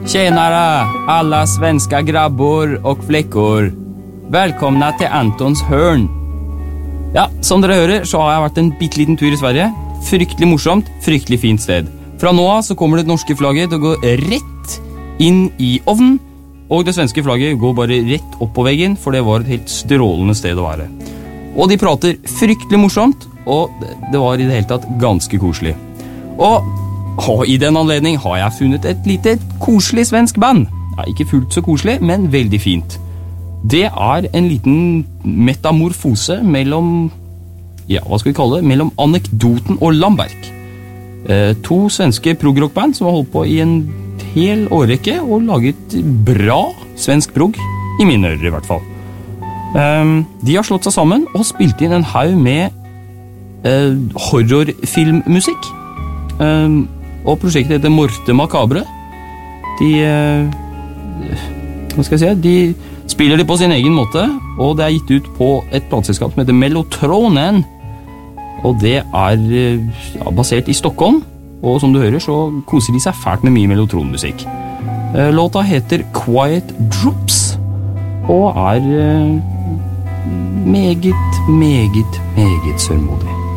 Tjenare, alla svenska grabbor och flickor. Velkomna til Antons hørn. Ja, som dere hører, så har jeg vært en bitteliten tur i Sverige. Fryktelig morsomt, fryktelig fint sted. Fra nå av så kommer det norske flagget til å gå rett inn i ovnen, og det svenske flagget går bare rett opp på veggen, for det var et helt strålende sted å være. Og de prater fryktelig morsomt, og det var i det hele tatt ganske koselig. Og i den anledning har jeg funnet et lite koselig svensk band. Ja, ikke fullt så koselig, men veldig fint. Det en liten metamorfose mellom, ja, hva skal vi kalle det, mellom Anekdoten og Lamberg. To svenske progrockband som har holdt på i en hel årrekke og laget bra svensk prog, i mine ører i hvert fall. De har slått seg sammen og spilt inn en haug med horrorfilmmusikk. Og prosjektet heter Morte Macabre. Hva skal jeg si? De spiller det på sin egen måte, og det gitt ut på et plateselskap som heter Mellotronen. Og det basert i Stockholm, og som du hører så koser de seg fælt med mye mellotronmusikk. Låta heter Quiet Drops, og meget, meget, meget sørmodig.